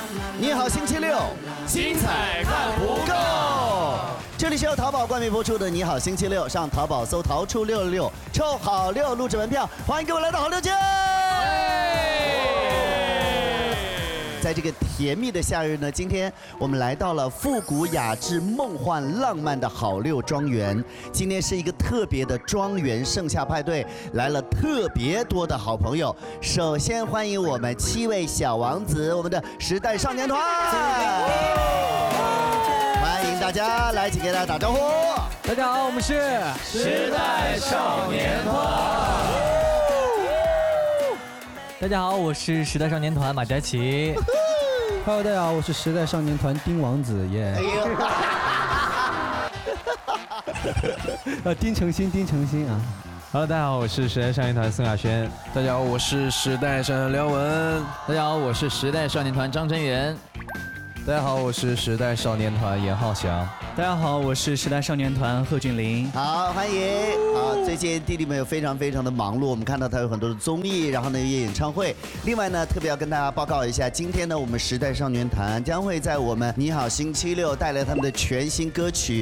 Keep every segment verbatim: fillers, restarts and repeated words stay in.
你好星期六， 精彩看不够。这里是由淘宝冠名播出的《你好星期六》，上淘宝搜“淘出六六六”，抽好六录制门票，欢迎各位来到好六街。在这个甜蜜的夏日呢，今天我们来到了复古雅致、梦幻浪漫的好六庄园。今天是一个特别的庄园盛夏派对，来了特别多的好朋友。首先欢迎我们七位小王子，我们的时代少年团。欢迎大家来，请给大家打招呼。 大家好，我们是时代少年团。 大家好，我是时代少年团马嘉祺。 Hello， 大家好，我是时代少年团丁王子耶。哎呦，呃，丁程鑫，丁程鑫啊。 Hello， 大家好，我是时代少年团宋亚轩。 大家好，我是时代少年廖文。 大家好，我是时代少年团张真源。 大家好，我是时代少年团严浩翔。 大家好，我是时代少年团贺峻霖。 好，欢迎。好，最近弟弟们有非常非常的忙碌，我们看到他有很多的综艺，然后呢有演唱会。另外呢，特别要跟大家报告一下，今天呢我们时代少年团将会在我们你好星期六带来他们的全新歌曲。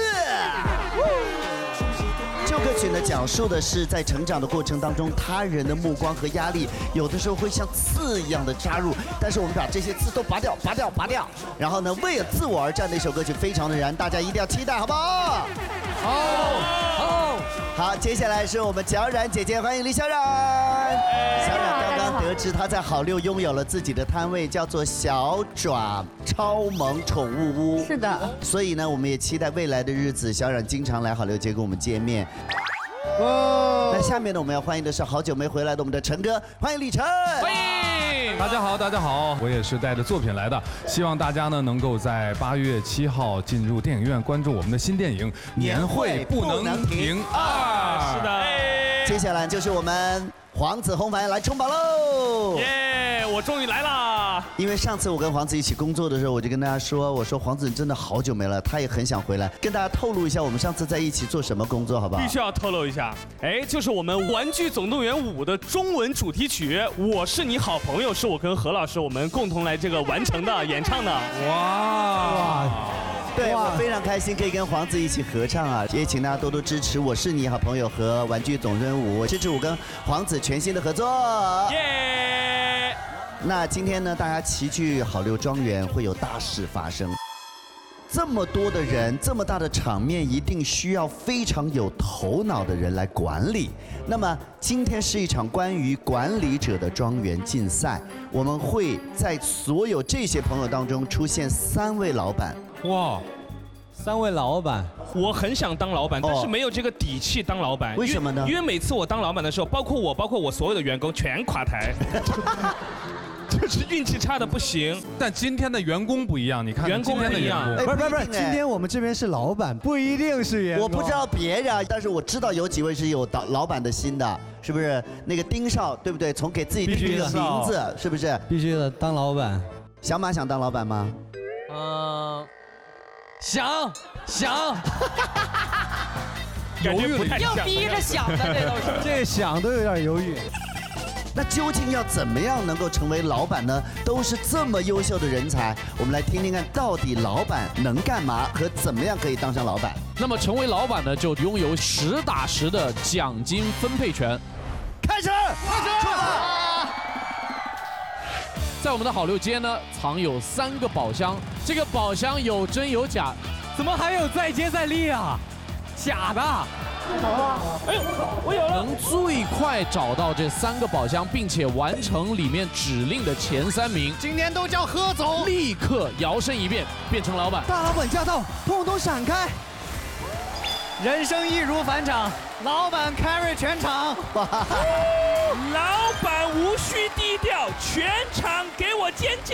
这首歌曲呢，讲述的是在成长的过程当中，他人的目光和压力，有的时候会像刺一样的扎入，但是我们把这些刺都拔掉，拔掉，拔掉。然后呢，为了自我而战的一首歌曲，非常的燃，大家一定要期待，好不好？好，好，好。接下来是我们小冉姐姐，欢迎李小冉。小冉刚刚得知她在好六拥有了自己的摊位，叫做小爪超萌宠物屋。 是的。 所以呢，我们也期待未来的日子，小冉经常来好六街跟我们见面。哇！那下面呢，我们要欢迎的是好久没回来的我们的陈哥，欢迎李晨。 欢迎！ 大家好，大家好，我也是带着作品来的，希望大家呢能够在八月七号进入电影院关注我们的新电影《年会不能停二》。 是的。 接下来就是我们黄子弘凡来冲榜喽！ 耶，我终于来啦！ 因为上次我跟黄子一起工作的时候，我就跟大家说，我说黄子你真的好久没了，他也很想回来，跟大家透露一下我们上次在一起做什么工作，好不好？ 必须要透露一下，哎，就是我们《玩具总动员五》的中文主题曲《我是你好朋友》，是我跟何老师我们共同来这个完成的演唱的。哇哇！ 对，我非常开心可以跟黄子一起合唱啊！也请大家多多支持《我是你好朋友》和《玩具总动员五》，支持我跟黄子全新的合作。耶！那今天呢，大家齐聚好六庄园，会有大事发生。这么多的人，这么大的场面，一定需要非常有头脑的人来管理。那么今天是一场关于管理者的庄园竞赛，我们会在所有这些朋友当中出现三位老板。哇， 三位老板， 我很想当老板，但是没有这个底气当老板。 为什么呢？ 因为每次我当老板的时候，包括我，包括我所有的员工全垮台。就是运气差的不行， 但今天的员工不一样，你看员工今天的员工， 不是不是不是，今天我们这边是老板，不一定是员工。 我不知道别人，但是我知道有几位是有老老板的心的，是不是？那个丁少，对不对？从给自己定一个名字，是不是？ 必须的，当老板。 小马想当老板吗？ 嗯，想想。 感觉不太像， 又逼着想的，这都是。 这想都有点犹豫。 那究竟要怎么样能够成为老板呢？都是这么优秀的人才，我们来听听看，到底老板能干嘛和怎么样可以当上老板？ 那么成为老板呢，就拥有实打实的奖金分配权。 开始，开始，出发！ 在我们的好六街呢，藏有三个宝箱，这个宝箱有真有假， 怎么还有再接再厉啊？假的！ 哎呦，我有了！ 能最快找到这三个宝箱，并且完成里面指令的前三名， 今天都叫何总， 立刻摇身一变变成老板。 大老板驾到，通通闪开！ 人生易如反掌，老板 carry 全场。 老板无需低调，全场给我尖叫！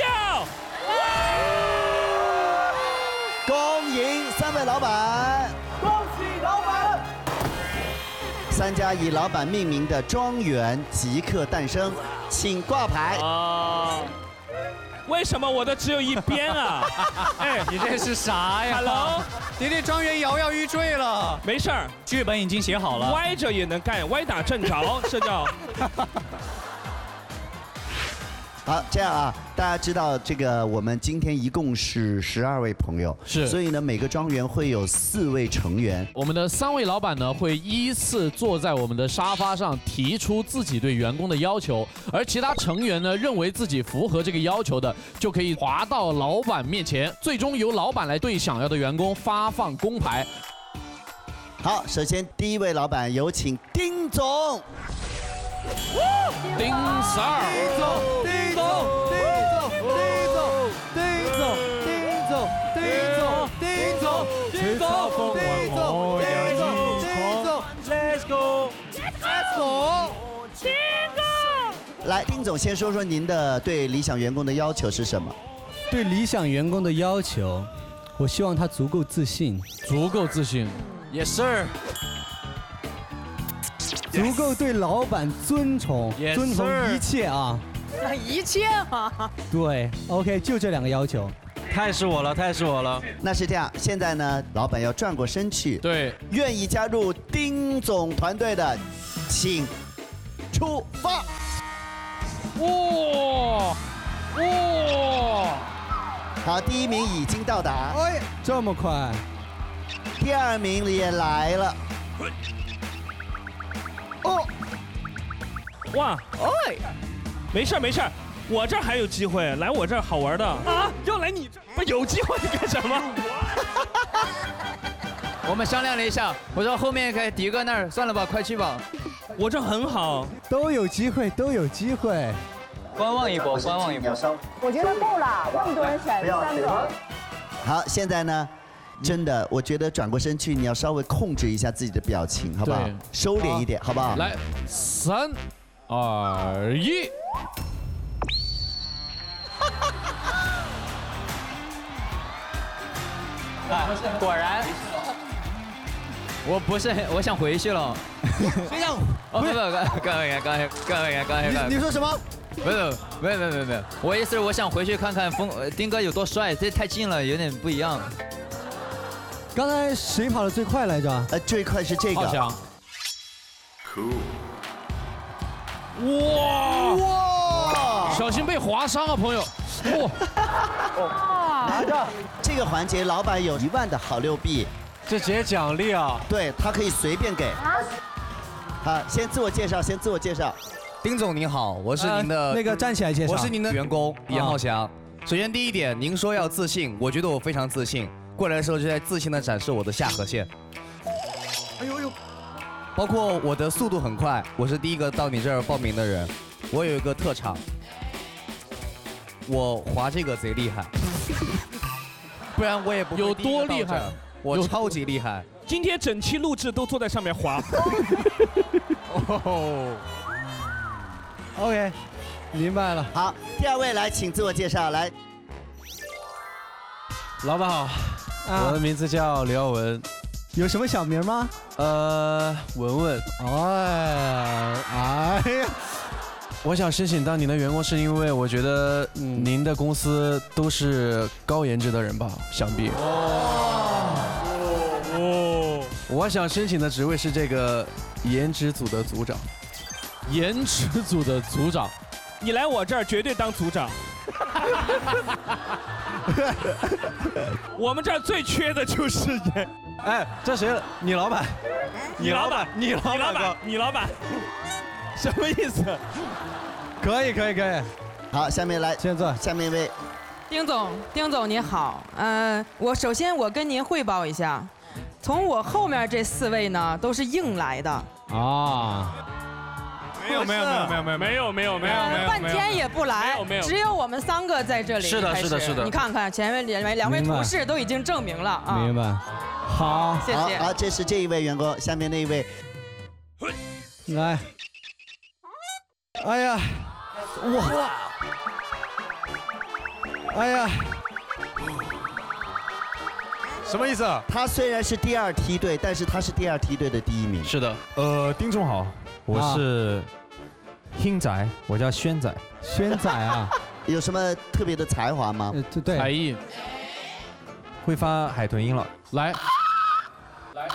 恭迎三位老板！ 恭喜老板！ 三家以老板命名的庄园即刻诞生，请挂牌。啊！ 为什么我的只有一边啊？ 哎，你这是啥呀 ？Hello， 你这庄园摇摇欲坠了。 没事儿， 剧本已经写好了， 歪着也能干，歪打正着，这叫。 好，这样啊，大家知道这个，我们今天一共是十二位朋友， 是， 所以呢，每个庄园会有四位成员。 我们的三位老板呢，会依次坐在我们的沙发上，提出自己对员工的要求，而其他成员呢，认为自己符合这个要求的，就可以滑到老板面前，最终由老板来对想要的员工发放工牌。 好，首先第一位老板有请丁总。 丁 Sir， 丁总，丁总，丁总，丁总，丁总，丁总，丁总，丁总，丁总，丁总 ，Let's go，Let's go， 丁总。来，丁总先说说您的对理想员工的要求是什么？ 对理想员工的要求，我希望他足够自信， 足够自信 ，Yes sir。 足够对老板尊崇， yes, 遵从一切啊！ 那一切嘛。 对 ，OK， 就这两个要求。 太是我了，太是我了。 那是这样，现在呢，老板要转过身去， 对， 愿意加入丁总团队的，请出发。 哇哇！ 好，第一名已经到达。 哎，这么快？ 第二名也来了。 哦，哇，哎，没事没事，我这儿还有机会，来我这儿好玩的啊！要来你这儿，不有机会干什么？ 我们商量了一下，我说后面可以迪哥那儿，算了吧，快去吧。 我这很好， 都有机会，都有机会。 观望一波，观望一波。 我觉得够了，那么多人选三个。 好，现在呢？真的，我觉得转过身去，你要稍微控制一下自己的表情，好不好？收敛一点，好不好？ 来，三、二、一。 啊，果然，我不是，我想回去了。 谁想？ 哦，不不，刚刚刚刚刚刚刚刚。 你说什么？ 没有没有没有没有没有，我意思是我想回去看看峰丁哥有多帅，这太近了，有点不一样。 刚才谁跑得最快来着？ 呃，最快是这个。 好强！哇哇！小心被划伤啊，朋友！ 哇！ 拿着。这个环节，老板有一万的好六币， 这直接奖励啊！ 对他可以随便给。好，先自我介绍，先自我介绍。 丁总您好，我是您的、 呃、那个站起来介绍， 我是您的员工严浩翔。首先第一点，您说要自信，我觉得我非常自信。过来的时候就在自信地展示我的下颌线。哎呦呦！包括我的速度很快，我是第一个到你这儿报名的人。我有一个特长，我滑这个贼厉害，不然我也不会有多厉害？ 我超级厉害。 今天整期录制都坐在上面滑。 哦 OK， 明白了。 好，第二位来，请自我介绍。来， 老板好，啊、我的名字叫刘耀文。 有什么小名吗？ 呃，文文。 哎，哎呀， 我想申请当您的员工，是因为我觉得您的公司都是高颜值的人吧？想必。哦哦。我想申请的职位是这个颜值组的组长。 颜值组的组长， 你来我这儿绝对当组长。我们这儿最缺的就是颜。 哎，这谁？你老板？ 你老板？你老板？你老板？你老板？什么意思？ 可以，可以，可以。 好，下面来， 先坐。 下面一位， 丁总，丁总你好。嗯、呃，我首先我跟您汇报一下，从我后面这四位呢都是硬来的。啊。 没有没有没有没有没有没有没有没有没有， 半天也不来， 没有没有， 只有我们三个在这里。 是的是的是的， 你看看前面两位两位同事都已经证明了啊。 明白。好， 谢谢。 好，这是这一位员工，下面那一位， 来。哎呀，哇！哎呀， 什么意思？ 他虽然是第二梯队，但是他是第二梯队的第一名。 是的。呃，丁总好。我是hin仔，我叫轩仔。 轩仔啊， 有什么特别的才华吗？ 对对， 才艺， 会发海豚音了。 来，来。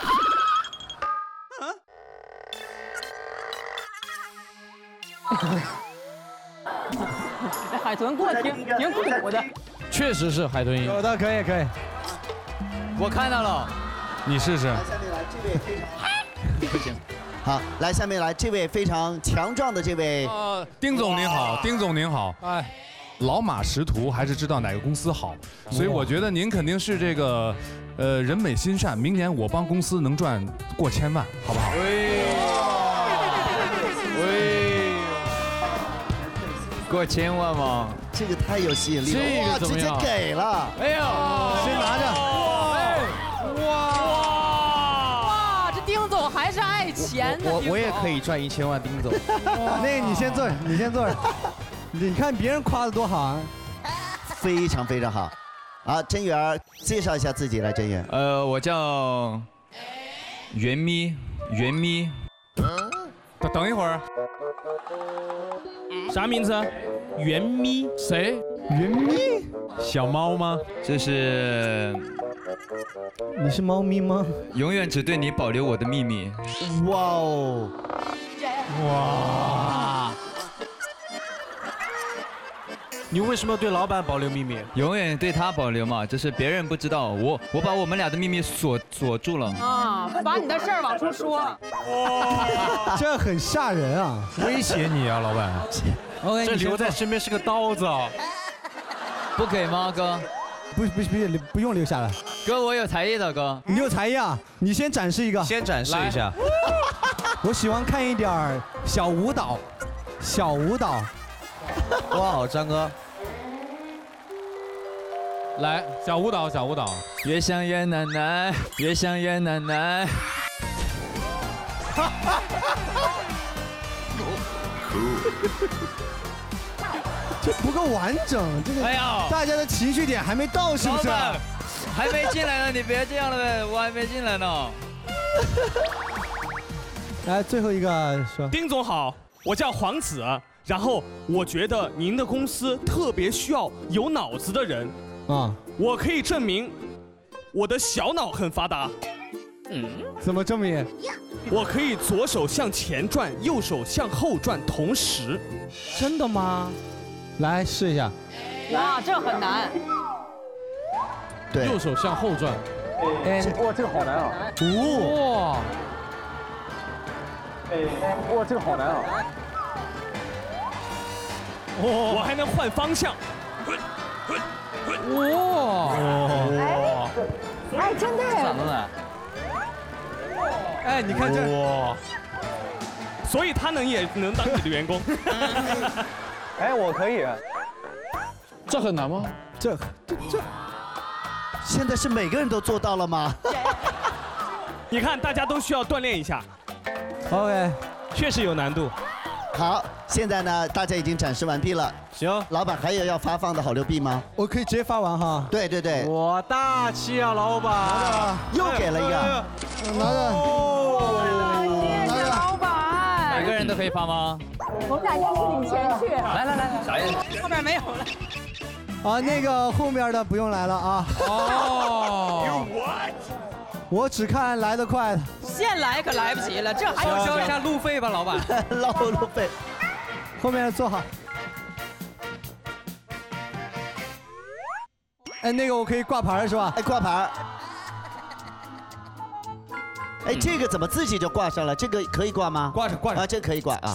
海豚过挺挺苦的。 确实是海豚音。 有的可以可以， 我看到了， 你试试。 下面来这位非常不行。 好，来下面来这位非常强壮的这位。 呃，丁总您好，丁总您好。哎，老马识途还是知道哪个公司好，所以我觉得您肯定是这个，呃，人美心善，明年我帮公司能赚过千万，好不好？ 喂，过千万吗？ 这个太有吸引力了， 这哇， 个怎么样直接给了。 哎呦， 先拿着。 哇，这丁总还是爱钱的。 我我也可以赚一千万，丁总。 那个你先坐着，你先坐着。你看别人夸的多好啊！ 非常非常好。好，真源儿介绍一下自己来，真源。 呃，我叫袁咪，袁咪。 等等一会儿， 啥名字？袁咪？ 谁？ 云咪？ 小猫吗？ 这是你是猫咪吗？ 永远只对你保留我的秘密。 哇哦！ 哇！你为什么要对老板保留秘密？ 永远对他保留嘛，就是别人不知道，我我把我们俩的秘密锁锁住了。 啊，把你的事儿往出说。 这很吓人啊！ 威胁你啊，老板。 OK， 这留在身边是个刀子啊！ 不给吗，哥？ 不不不不用留下来。 哥，我有才艺的哥。 你有才艺啊？你先展示一个。 先展示一下。 我喜欢看一点儿小舞蹈，小舞蹈。 哇，张哥。 来，小舞蹈，小舞蹈。 越想越难耐，越想越难耐。 这不够完整，这个哎呀， 大家的情绪点还没到，是不是？ 还没进来呢，你别这样了呗，我还没进来呢。 来，最后一个说。 丁总好，我叫黄子，然后我觉得您的公司特别需要有脑子的人啊， 我可以证明我的小脑很发达。 嗯，怎么证明？ 我可以左手向前转，右手向后转，同时。 真的吗？来试一下。 哇，这很难。 对， 右手向后转。 哎， 哇，这个好难啊！ 哇！ 哎，哇，这个好难啊！ 哦，我还能换方向。 哇！ 哎，哎，真的。 咋了呢？ 哎，你看这。 哇！所以他能也能当你的员工。 哎，我可以。 这很难吗？ 这这这。 现在是每个人都做到了吗？ 你看，大家都需要锻炼一下。 OK， 确实有难度。 好，现在呢，大家已经展示完毕了。 行， 老板还有要发放的好六币吗？ 我可以直接发完哈。 对对对。 我大气啊，老板！ 又给了一个。 拿着。 谢谢老板。 每个人都可以发吗？ 我们俩先去领钱去。 来来来，啥意思？ 后面没有了。 啊，那个后面的不用来了啊。 哦。 我只看来得快的。 现来可来不及了，这还有交一下路费吧，老板。 捞路费。 后面坐好。哎，那个我可以挂牌是吧？ 哎，挂牌。哎，这个怎么自己就挂上了？这个可以挂吗？ 挂上，挂上。 啊，这个可以挂啊。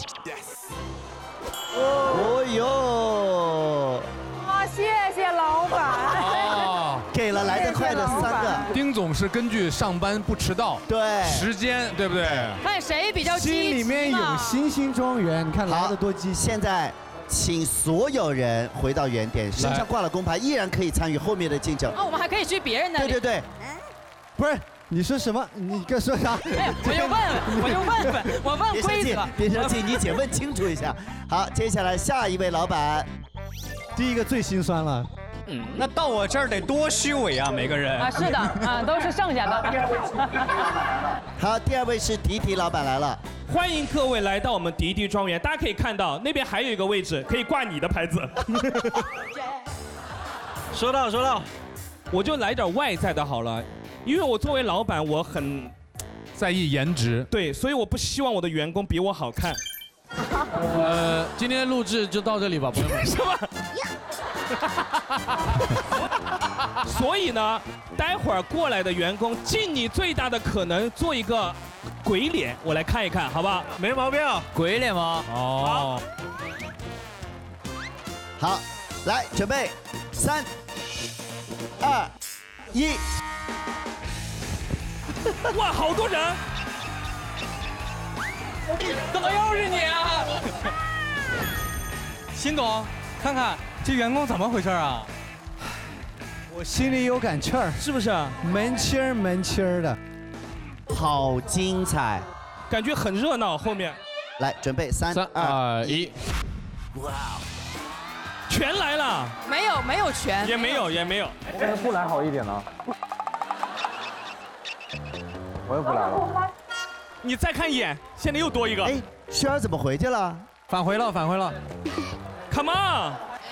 哦哟！ 哇，谢谢老板。 哦， 给了来得快的三个。 丁总是根据上班不迟到， 对， 时间对不对？ 看谁比较积极。 心里面有星星庄园，你看来的多积极。 现在，请所有人回到原点，身上挂了工牌，依然可以参与后面的竞争。 啊，我们还可以去别人那里。 对对对。 不是。你说什么？你该说啥？ 哎，我就问问，我就问问，我问规则。 别生气，你姐问清楚一下。好，接下来下一位老板， 第一个最心酸了。 嗯，那到我这儿得多虚伪啊，每个人。 啊，是的，啊，都是剩下的。 好，第二位是迪迪老板来了， 欢迎各位来到我们迪迪庄园。大家可以看到那边还有一个位置可以挂你的牌子。 收到收到， 我就来点外在的好了。因为我作为老板，我很在意颜值， 对，所以我不希望我的员工比我好看。 呃，今天录制就到这里吧，朋友们。 是吧？ 所以呢，待会儿过来的员工，尽你最大的可能做一个鬼脸，我来看一看，好不好？ 没毛病。 鬼脸吗？ 哦。 好，来准备，三、二、一。 哇，好多人！ 怎么又是你啊？辛总，看看这员工怎么回事啊？ 我心里有杆气儿， 是不是？ 门气儿门气儿的， 好精彩， 感觉很热闹。后面， 来准备，三、二、一。 哇，全来了。 没有没有全， 也没有也没有。 我感觉不来好一点呢。我也不来了。 你再看一眼，现在又多一个。 哎，轩儿怎么回去了？ 返回了，返回了。 Come on！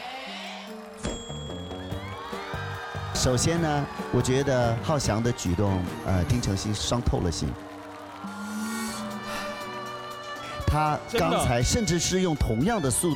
首先呢，我觉得浩翔的举动，呃，丁程鑫伤透了心。他刚才甚至是用同样的速